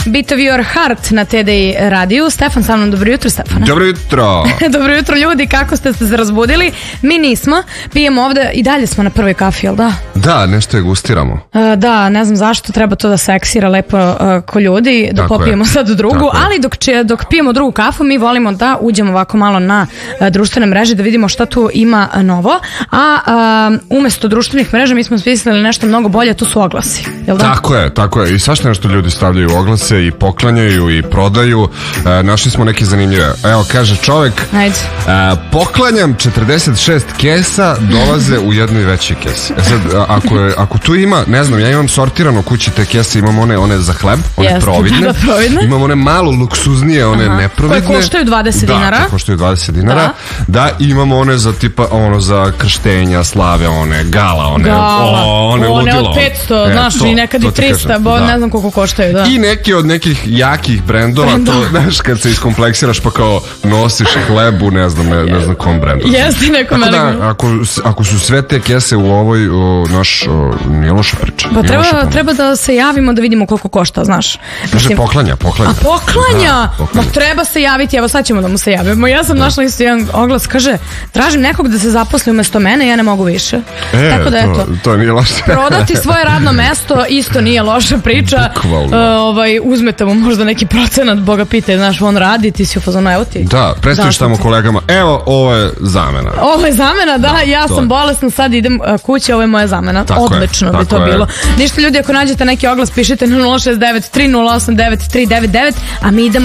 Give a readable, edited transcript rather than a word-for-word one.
Beat of Your Heart na TDI radiju. Stefan sa mnom, dobro jutro Stefane. Dobro jutro. Dobro jutro ljudi, kako ste se razbudili? Mi nismo, pijemo ovde i dalje smo na prvoj kafi, jel da? Da, nešto je gustiramo. Da, ne znam zašto, treba to da seksira lepo ko ljudi, da popijemo sad drugu, ali dok pijemo drugu kafu mi volimo da uđemo ovako malo na društvene mreže da vidimo šta tu ima novo, a umesto društvenih mreža mi smo smislili nešto mnogo bolje, to su oglasi, jel da? Tako je, i svašta nešto ljudi stavljaju oglase i poklanjaju i prodaju. Našli smo neke zanimljive. Evo, kaže čovek, poklanjam 46 kesa, dolaze u jednoj većoj kesi. Sad, ako tu ima, ne znam, ja imam sortirano kući te kese, imam one za hleb, one providne, imam one malo luksuznije, one neprovidne. Koje koštaju 20 dinara. Da, koje koštaju 20 dinara. Da, imamo one za tipa, za krštenja, slave, one gala, one ludilo. Od 500, znaš, i nekad i 300, ne znam koliko koštaju, da. I neki od nekih jakih brendova, to, znaš, kad se iskompleksiraš pa kao nosiš hlebu, ne znam kom brendu. Jeste nekom velikom. Ako su sve te kese u ovoj, nije loša priča. Pa treba da se javimo da vidimo koliko košta, znaš. Kaže poklanja. A poklanja? Ma treba se javiti, evo sad ćemo da mu se javimo. Ja sam našla isto jedan oglas, kaže, tražim nekog da se zaposli umesto mene, ja ne mogu više. Tako da eto. To nije loše. Prodati svoje radno mesto isto nije loša priča. Uzmete mu možda neki procenat, Boga pitaj, znaš, on radi, ti si u fazonu, evo ti. Da, predstaviš tamo kolegama, evo, ovo je zamena. Ovo je zamena, da, ja sam bolesna, sad idem kući, ovo je moja zamena. Odlično bi to bilo. Ništa ljudi, ako nađete neki oglas, pišite na 069 3089 399, a mi idemo